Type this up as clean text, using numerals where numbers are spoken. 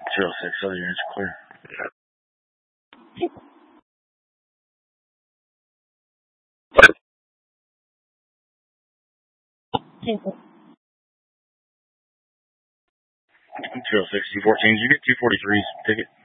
06, other units clear. Super. 06, C14, did you get 243's ticket?